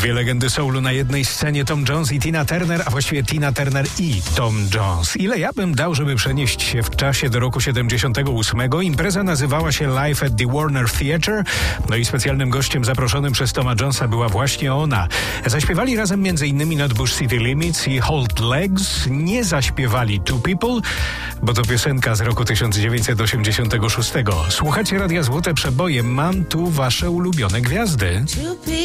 Dwie legendy soulu na jednej scenie, Tom Jones i Tina Turner, a właściwie Tina Turner i Tom Jones. Ile ja bym dał, żeby przenieść się w czasie do roku 78. Impreza nazywała się Live at the Warner Theatre, no i specjalnym gościem zaproszonym przez Toma Jonesa była właśnie ona. Zaśpiewali razem m.in. Nutbush City Limits i Hold Legs. Nie zaśpiewali Two People, bo to piosenka z roku 1986. Słuchacie Radia Złote Przeboje. Mam tu wasze ulubione gwiazdy.